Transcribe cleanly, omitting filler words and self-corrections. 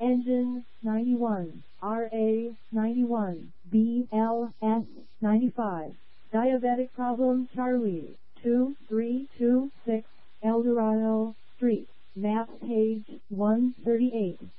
Engine 91, RA 91, BLS 95. Diabetic Problem Charlie, 2326 Eldorado Street, map page 138.